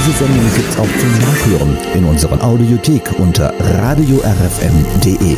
Diese Sendung gibt's auch zum Nachhören in unserer Audiothek unter radiorfm.de.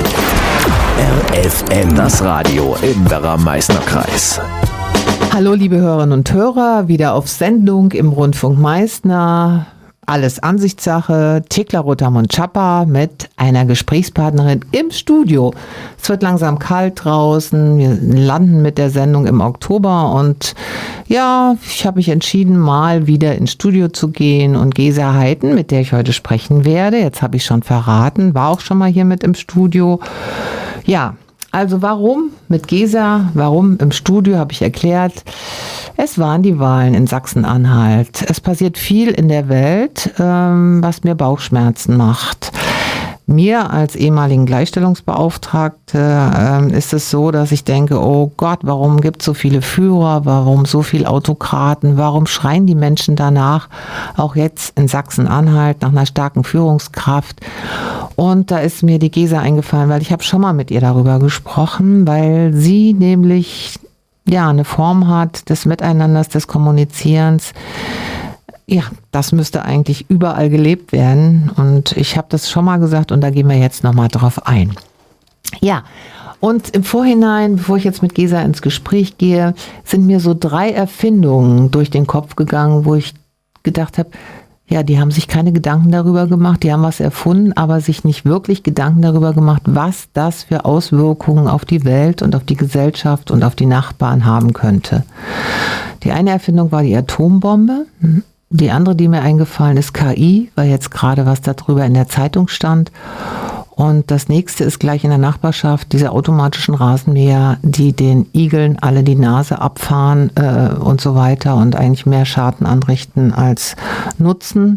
RFM, das Radio im Werra-Meißner Kreis. Hallo liebe Hörerinnen und Hörer, wieder auf Sendung im Rundfunk Meißner. Alles Ansichtssache, Thekla Rotermund-Schapper mit einer Gesprächspartnerin im Studio. Es wird langsam kalt draußen, wir landen mit der Sendung im Oktober und ja, ich habe mich entschieden, mal wieder ins Studio zu gehen und Gesa Heiten, mit der ich heute sprechen werde, jetzt habe ich schon verraten, war auch schon mal hier mit im Studio. Ja, also warum mit Gesa, warum im Studio, habe ich erklärt. Es waren die Wahlen in Sachsen-Anhalt. Es passiert viel in der Welt, was mir Bauchschmerzen macht. Mir als ehemaligen Gleichstellungsbeauftragte ist es so, dass ich denke, oh Gott, warum gibt es so viele Führer, warum so viele Autokraten, warum schreien die Menschen danach, auch jetzt in Sachsen-Anhalt, nach einer starken Führungskraft. Und da ist mir die Gesa eingefallen, weil ich habe schon mal mit ihr darüber gesprochen, weil sie nämlich eine Form hat des Miteinanders, des Kommunizierens. Ja, das müsste eigentlich überall gelebt werden. Und ich habe das schon mal gesagt und da gehen wir jetzt nochmal drauf ein. Ja, und im Vorhinein, bevor ich jetzt mit Gesa ins Gespräch gehe, sind mir so 3 Erfindungen durch den Kopf gegangen, wo ich gedacht habe, ja, die haben sich keine Gedanken darüber gemacht, die haben was erfunden, aber sich nicht wirklich Gedanken darüber gemacht, was das für Auswirkungen auf die Welt und auf die Gesellschaft und auf die Nachbarn haben könnte. Die eine Erfindung war die Atombombe. Die andere, die mir eingefallen ist, KI, weil jetzt gerade was darüber in der Zeitung stand. Und das nächste ist gleich in der Nachbarschaft, diese automatischen Rasenmäher, die den Igeln alle die Nase abfahren und so weiter und eigentlich mehr Schaden anrichten als Nutzen,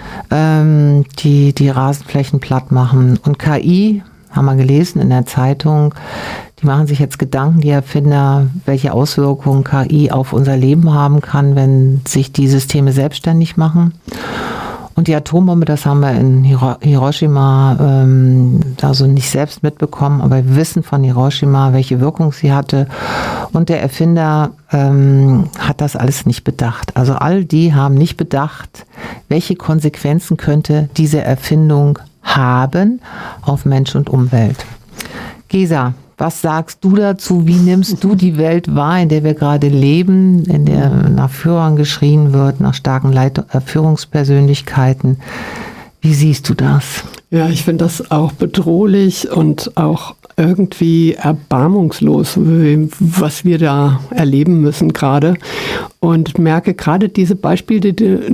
die Rasenflächen platt machen. Und KI, haben wir gelesen in der Zeitung, die machen sich jetzt Gedanken, die Erfinder, welche Auswirkungen KI auf unser Leben haben kann, wenn sich die Systeme selbstständig machen. Und die Atombombe, das haben wir in Hiroshima also nicht selbst mitbekommen, aber wir wissen von Hiroshima, welche Wirkung sie hatte. Und der Erfinder hat das alles nicht bedacht. Also all die haben nicht bedacht, welche Konsequenzen könnte diese Erfindung haben auf Mensch und Umwelt. Gesa, was sagst du dazu? Wie nimmst du die Welt wahr, in der wir gerade leben, in der nach Führern geschrien wird, nach starken Führungspersönlichkeiten? Wie siehst du das? Ja, ich finde das auch bedrohlich und auch irgendwie erbarmungslos, was wir da erleben müssen gerade. Und merke gerade diese Beispiele, die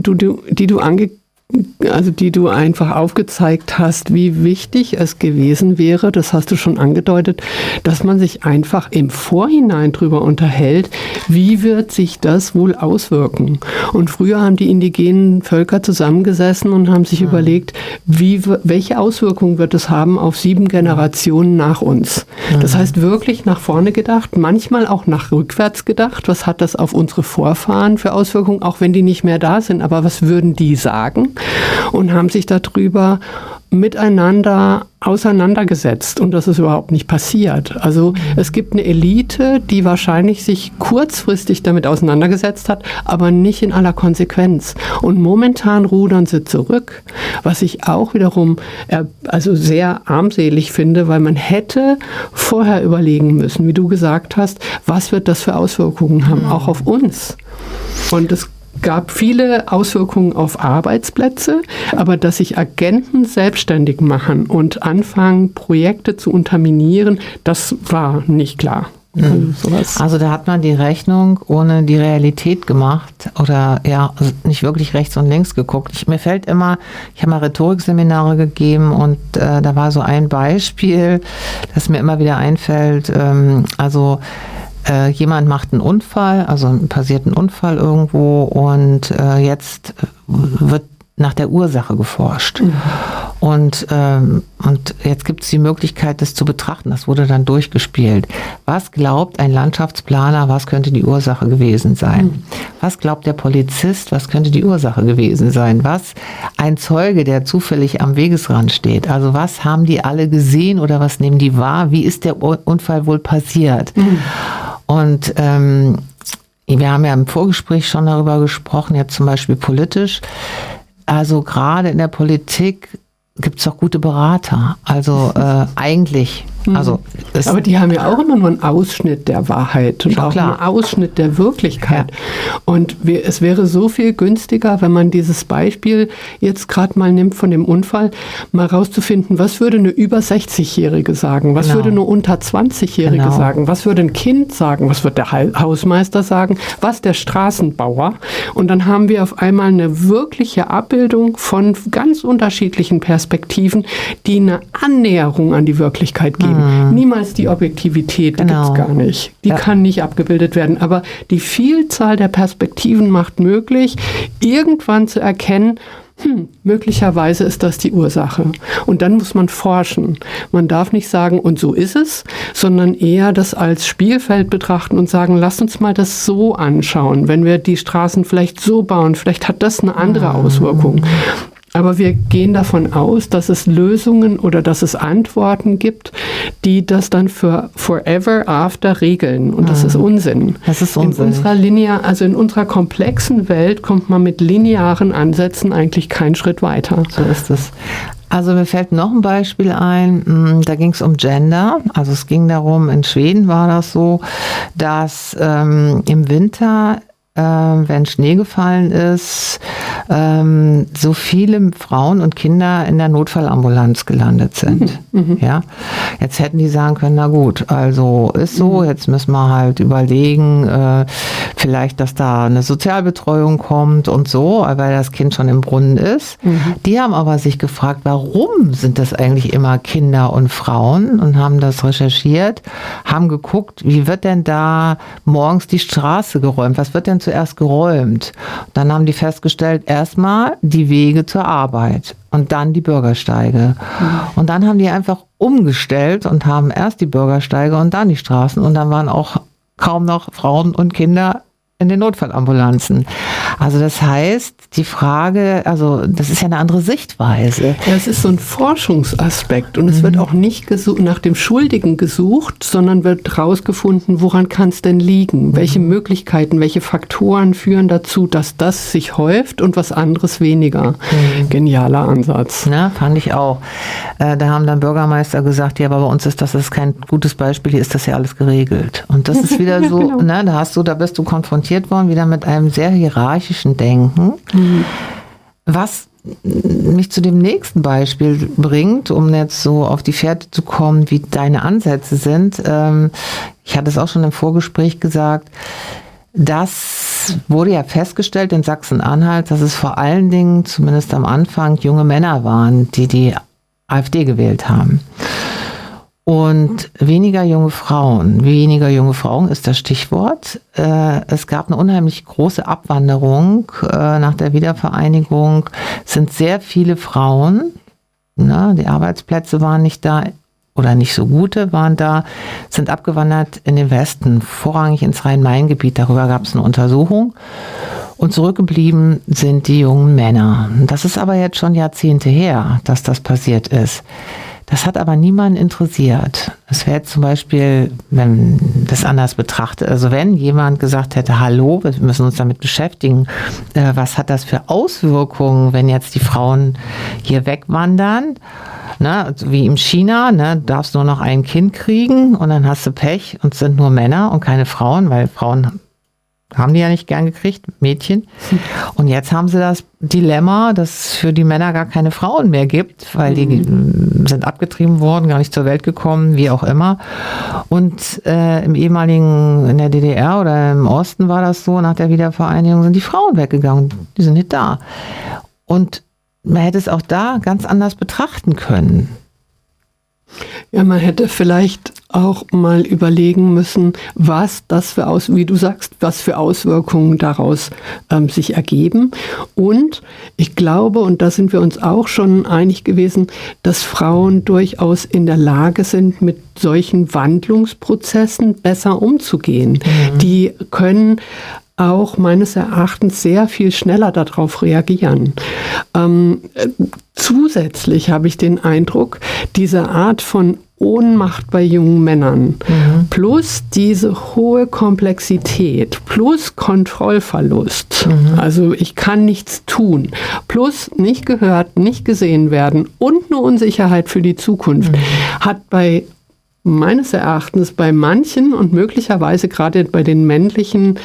du einfach aufgezeigt hast, wie wichtig es gewesen wäre, das hast du schon angedeutet, dass man sich einfach im Vorhinein drüber unterhält, wie wird sich das wohl auswirken. Und früher haben die indigenen Völker zusammengesessen und haben sich überlegt, welche Auswirkungen wird es haben auf 7 Generationen nach uns. Das heißt wirklich nach vorne gedacht, manchmal auch nach rückwärts gedacht. Was hat das auf unsere Vorfahren für Auswirkungen, auch wenn die nicht mehr da sind, aber was würden die sagen? Und haben sich darüber miteinander auseinandergesetzt und das ist überhaupt nicht passiert. Also es gibt eine Elite, die wahrscheinlich sich kurzfristig damit auseinandergesetzt hat, aber nicht in aller Konsequenz. Und momentan rudern sie zurück, was ich auch wiederum sehr armselig finde, weil man hätte vorher überlegen müssen, wie du gesagt hast, was wird das für Auswirkungen haben, auch auf uns. Und es gab viele Auswirkungen auf Arbeitsplätze, aber dass sich Agenten selbstständig machen und anfangen, Projekte zu unterminieren, das war nicht klar. Also da hat man die Rechnung ohne die Realität gemacht oder also nicht wirklich rechts und links geguckt. Mir fällt immer, ich habe mal Rhetorikseminare gegeben und da war so ein Beispiel, das mir immer wieder einfällt, jemand macht einen Unfall, also passiert ein Unfall irgendwo und jetzt wird nach der Ursache geforscht. Und jetzt gibt es die Möglichkeit, das zu betrachten. Das wurde dann durchgespielt. Was glaubt ein Landschaftsplaner, was könnte die Ursache gewesen sein? Was glaubt der Polizist, was könnte die Ursache gewesen sein? Was ein Zeuge, der zufällig am Wegesrand steht? Also was haben die alle gesehen oder was nehmen die wahr? Wie ist der Unfall wohl passiert? Und Wir haben ja im Vorgespräch schon darüber gesprochen, jetzt zum Beispiel politisch. Also gerade in der Politik gibt es doch gute Berater. Also eigentlich. Also aber die haben ja auch immer nur einen Ausschnitt der Wahrheit und auch einen Ausschnitt der Wirklichkeit. Ja. Und es wäre so viel günstiger, wenn man dieses Beispiel jetzt gerade mal nimmt von dem Unfall, mal rauszufinden, was würde eine über 60-Jährige sagen, was würde eine unter 20-Jährige sagen, was würde ein Kind sagen, was wird der Hausmeister sagen, was der Straßenbauer. Und dann haben wir auf einmal eine wirkliche Abbildung von ganz unterschiedlichen Perspektiven, die eine Annäherung an die Wirklichkeit geben. Niemals die Objektivität, die gibt es gar nicht. Die kann nicht abgebildet werden. Aber die Vielzahl der Perspektiven macht möglich, irgendwann zu erkennen, möglicherweise ist das die Ursache. Und dann muss man forschen. Man darf nicht sagen, und so ist es, sondern eher das als Spielfeld betrachten und sagen, lasst uns mal das so anschauen. Wenn wir die Straßen vielleicht so bauen, vielleicht hat das eine andere Auswirkung. Aber wir gehen davon aus, dass es Lösungen oder dass es Antworten gibt, die das dann für forever after regeln. Und das ist Unsinn. Das ist Unsinn. In unserer komplexen Welt kommt man mit linearen Ansätzen eigentlich keinen Schritt weiter. So ist es. Also mir fällt noch ein Beispiel ein, da ging es um Gender. Also es ging darum, in Schweden war das so, dass im Winter, wenn Schnee gefallen ist, so viele Frauen und Kinder in der Notfallambulanz gelandet sind. Ja, jetzt hätten die sagen können, na gut, also ist so, jetzt müssen wir halt überlegen, vielleicht, dass da eine Sozialbetreuung kommt und so, weil das Kind schon im Brunnen ist. Die haben aber sich gefragt, warum sind das eigentlich immer Kinder und Frauen, und haben das recherchiert, haben geguckt, wie wird denn da morgens die Straße geräumt, was wird denn zuerst geräumt? Dann haben die festgestellt, erstmal die Wege zur Arbeit und dann die Bürgersteige. Und dann haben die einfach umgestellt und haben erst die Bürgersteige und dann die Straßen, und dann waren auch kaum noch Frauen und Kinder in den Notfallambulanzen. Also das heißt, die Frage, also das ist ja eine andere Sichtweise. Ja, es ist so ein Forschungsaspekt, und es wird auch nicht nach dem Schuldigen gesucht, sondern wird rausgefunden, woran kann es denn liegen? Welche Möglichkeiten, welche Faktoren führen dazu, dass das sich häuft und was anderes weniger? Genialer Ansatz. Na, fand ich auch. Da haben dann Bürgermeister gesagt, ja, aber bei uns ist das kein gutes Beispiel, hier ist das ja alles geregelt. Und das ist wieder so, genau. Ne, da bist du konfrontiert worden, wieder mit einem sehr hierarchischen Denken, was mich zu dem nächsten Beispiel bringt, um jetzt so auf die Fährte zu kommen, wie deine Ansätze sind. Ich hatte es auch schon im Vorgespräch gesagt, das wurde ja festgestellt in Sachsen-Anhalt, dass es vor allen Dingen, zumindest am Anfang, junge Männer waren, die AfD gewählt haben. Und weniger junge Frauen. Weniger junge Frauen ist das Stichwort. Es gab eine unheimlich große Abwanderung. Nach der Wiedervereinigung sind sehr viele Frauen, die Arbeitsplätze waren nicht da oder nicht so gute waren da, sind abgewandert in den Westen, vorrangig ins Rhein-Main-Gebiet. Darüber gab es eine Untersuchung. Und zurückgeblieben sind die jungen Männer. Das ist aber jetzt schon Jahrzehnte her, dass das passiert ist. Das hat aber niemanden interessiert. Es wäre zum Beispiel, wenn das anders betrachtet, also wenn jemand gesagt hätte, hallo, wir müssen uns damit beschäftigen, was hat das für Auswirkungen, wenn jetzt die Frauen hier wegwandern, wie in China, darfst nur noch ein Kind kriegen und dann hast du Pech und es sind nur Männer und keine Frauen, weil Frauen haben die ja nicht gern gekriegt, Mädchen. Und jetzt haben sie das Dilemma, dass es für die Männer gar keine Frauen mehr gibt, weil die sind abgetrieben worden, gar nicht zur Welt gekommen, wie auch immer. Und in der DDR oder im Osten war das so, nach der Wiedervereinigung sind die Frauen weggegangen. Die sind nicht da. Und man hätte es auch da ganz anders betrachten können. Ja, man hätte vielleicht auch mal überlegen müssen, was für Auswirkungen daraus sich ergeben. Und ich glaube, und da sind wir uns auch schon einig gewesen, dass Frauen durchaus in der Lage sind, mit solchen Wandlungsprozessen besser umzugehen. Die können auch meines Erachtens sehr viel schneller darauf reagieren. Zusätzlich habe ich den Eindruck, diese Art von Ohnmacht bei jungen Männern, plus diese hohe Komplexität, plus Kontrollverlust, also ich kann nichts tun, plus nicht gehört, nicht gesehen werden und eine Unsicherheit für die Zukunft, hat meines Erachtens bei manchen und möglicherweise gerade bei den männlichen,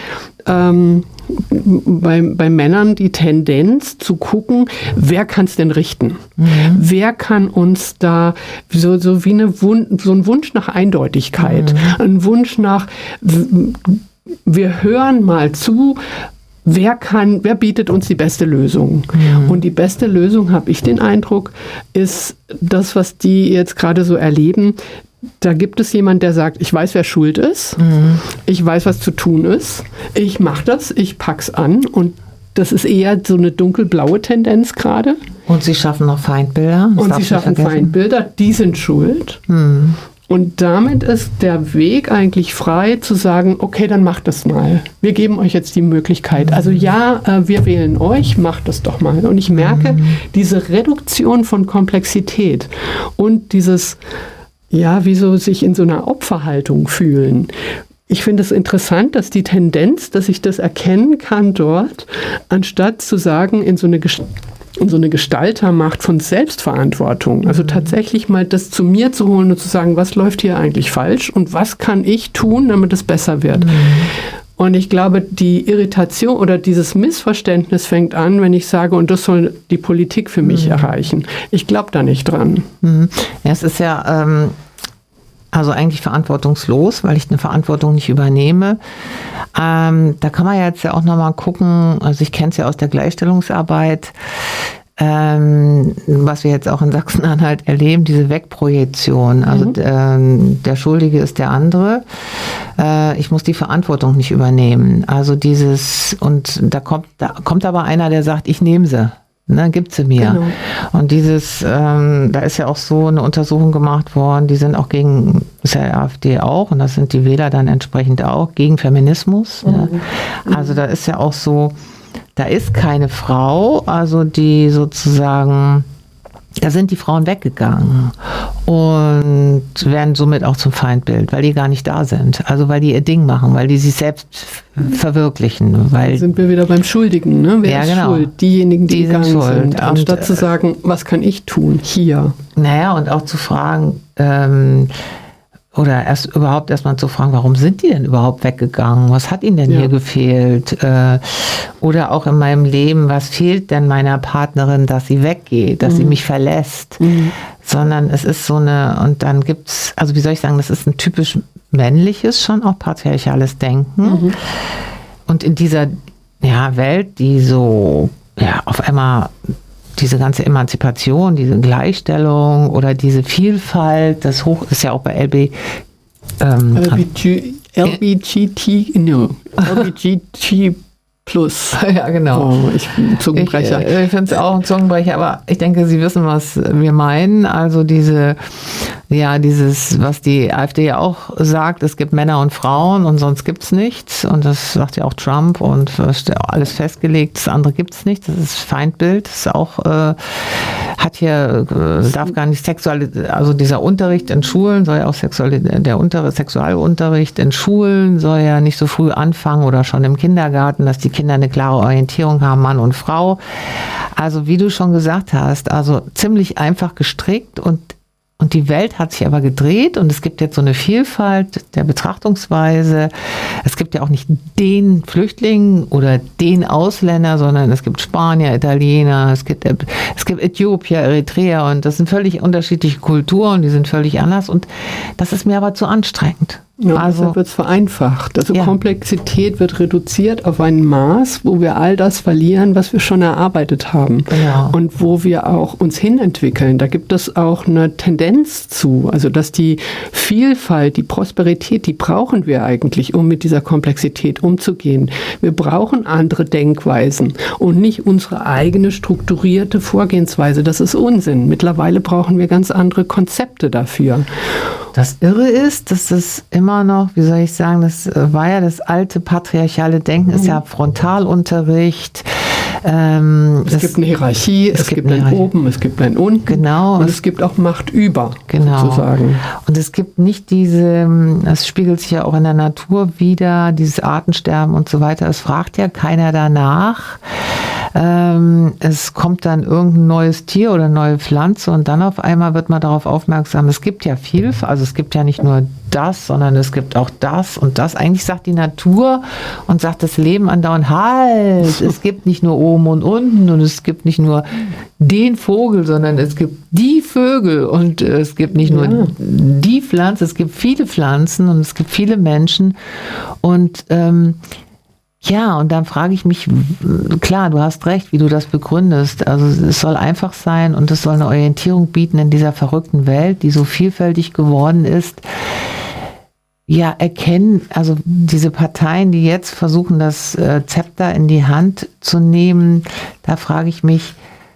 bei Männern die Tendenz zu gucken, wer kann es denn richten? Wer kann uns da so wie so ein Wunsch nach Eindeutigkeit, ein Wunsch nach, wir hören mal zu, wer bietet uns die beste Lösung? Und die beste Lösung, habe ich den Eindruck, ist das, was die jetzt gerade so erleben. Da gibt es jemand, der sagt, ich weiß, wer schuld ist, ich weiß, was zu tun ist, ich mache das, ich pack's an, und das ist eher so eine dunkelblaue Tendenz gerade. Und sie schaffen noch Feindbilder. Und sie schaffen Feindbilder, die sind schuld. Und damit ist der Weg eigentlich frei zu sagen, okay, dann macht das mal. Wir geben euch jetzt die Möglichkeit. Also ja, wir wählen euch, macht das doch mal. Und ich merke, diese Reduktion von Komplexität und dieses, ja, wie so sich in so einer Opferhaltung fühlen. Ich finde es interessant, dass die Tendenz, dass ich das erkennen kann dort, anstatt zu sagen, in so eine Gestaltermacht von Selbstverantwortung, also tatsächlich mal das zu mir zu holen und zu sagen, was läuft hier eigentlich falsch und was kann ich tun, damit es besser wird. Und ich glaube, die Irritation oder dieses Missverständnis fängt an, wenn ich sage, und das soll die Politik für mich erreichen. Ich glaube da nicht dran. Ja, es ist ja also eigentlich verantwortungslos, weil ich eine Verantwortung nicht übernehme. Da kann man jetzt ja auch nochmal gucken, also ich kenne es ja aus der Gleichstellungsarbeit, was wir jetzt auch in Sachsen-Anhalt erleben, diese Wegprojektion. Also der Schuldige ist der andere. Ich muss die Verantwortung nicht übernehmen. Also und da kommt aber einer, der sagt, ich nehme sie. Ne, gibt sie mir. Genau. Und da ist ja auch so eine Untersuchung gemacht worden, die sind auch ist ja AfD auch, und das sind die Wähler dann entsprechend auch, gegen Feminismus. Ja. Also da ist ja auch so, da ist keine Frau, also die sozusagen, da sind die Frauen weggegangen und werden somit auch zum Feindbild, weil die gar nicht da sind. Also weil die ihr Ding machen, weil die sich selbst verwirklichen. Weil sind wir wieder beim Schuldigen, ne? Wer ist schuld? Diejenigen, die gegangen sind. Anstatt zu sagen, was kann ich tun hier? Naja, und auch zu fragen, oder erstmal zu fragen, warum sind die denn überhaupt weggegangen? Was hat ihnen denn hier gefehlt? Oder auch in meinem Leben, was fehlt denn meiner Partnerin, dass sie weggeht, dass sie mich verlässt? Sondern es ist so und dann gibt's, also wie soll ich sagen, das ist ein typisch männliches, schon auch patriarchales Denken. Und in dieser Welt, die so auf einmal diese ganze Emanzipation, diese Gleichstellung oder diese Vielfalt, das ist ja auch bei LBGT plus. Ja, genau. Zungenbrecher. Ich finde es auch ein Zungenbrecher, aber ich denke, Sie wissen, was wir meinen. Also dieses, was die AfD ja auch sagt, es gibt Männer und Frauen und sonst gibt es nichts. Und das sagt ja auch Trump und ist alles festgelegt, das andere gibt es nicht. Das ist Feindbild. Das ist auch, darf gar nicht also dieser Unterricht in Schulen soll ja auch Sexualunterricht in Schulen soll ja nicht so früh anfangen oder schon im Kindergarten, dass die Kinder eine klare Orientierung haben, Mann und Frau. Also wie du schon gesagt hast, also ziemlich einfach gestrickt und die Welt hat sich aber gedreht und es gibt jetzt so eine Vielfalt der Betrachtungsweise. Es gibt ja auch nicht den Flüchtling oder den Ausländer, sondern es gibt Spanier, Italiener, es gibt Äthiopier, Eritreer und das sind völlig unterschiedliche Kulturen, die sind völlig anders und das ist mir aber zu anstrengend. Ja, also wird es vereinfacht. Also Komplexität wird reduziert auf ein Maß, wo wir all das verlieren, was wir schon erarbeitet haben. Genau. Und wo wir auch uns hinentwickeln. Da gibt es auch eine Tendenz zu. Also dass die Vielfalt, die Prosperität, die brauchen wir eigentlich, um mit dieser Komplexität umzugehen. Wir brauchen andere Denkweisen und nicht unsere eigene strukturierte Vorgehensweise. Das ist Unsinn. Mittlerweile brauchen wir ganz andere Konzepte dafür. Das Irre ist, dass es immer noch, wie soll ich sagen, das war ja das alte patriarchale Denken, ist ja Frontalunterricht, Es gibt eine Hierarchie, es gibt ein Oben, es gibt ein Unten. Genau. Und es gibt auch Macht über, genau. sozusagen. Und es gibt nicht das spiegelt sich ja auch in der Natur wieder, dieses Artensterben und so weiter. Es fragt ja keiner danach. Es kommt dann irgendein neues Tier oder neue Pflanze und dann auf einmal wird man darauf aufmerksam, es gibt ja viel, also es gibt ja nicht nur das, sondern es gibt auch das und das. Eigentlich sagt die Natur und sagt das Leben andauernd, halt, es gibt nicht nur oben und unten und es gibt nicht nur den Vogel, sondern es gibt die Vögel und es gibt nicht nur die Pflanze, es gibt viele Pflanzen und es gibt viele Menschen und ja, und dann frage ich mich, klar, du hast recht, wie du das begründest. Also es soll einfach sein und es soll eine Orientierung bieten in dieser verrückten Welt, die so vielfältig geworden ist. Ja, erkennen, also diese Parteien, die jetzt versuchen, das Zepter in die Hand zu nehmen, da frage ich mich,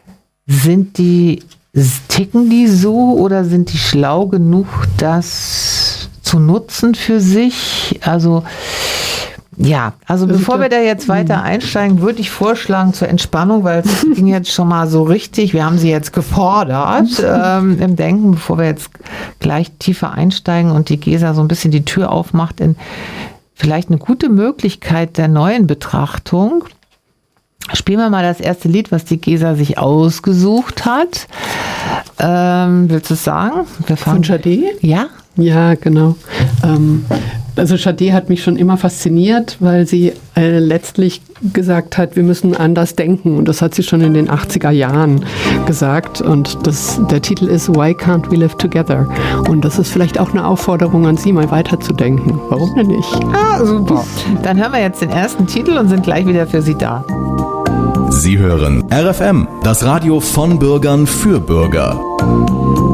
ticken die so oder sind die schlau genug, das zu nutzen für sich? Also ja, also bevor wir da jetzt weiter einsteigen, würde ich vorschlagen zur Entspannung, weil es ging jetzt schon mal so richtig, wir haben sie jetzt gefordert im Denken, bevor wir jetzt gleich tiefer einsteigen und die Gesa so ein bisschen die Tür aufmacht in vielleicht eine gute Möglichkeit der neuen Betrachtung. Spielen wir mal das erste Lied, was die Gesa sich ausgesucht hat. Willst du es sagen? Von Sade? Ja. Ja, genau. Also Sade hat mich schon immer fasziniert, weil sie letztlich gesagt hat, wir müssen anders denken. Und das hat sie schon in den 80er Jahren gesagt. Und der Titel ist Why Can't We Live Together? Und das ist vielleicht auch eine Aufforderung an Sie, mal weiterzudenken. Warum denn nicht? Ah, super. Dann hören wir jetzt den ersten Titel und sind gleich wieder für Sie da. Sie hören RFM, das Radio von Bürgern für Bürger.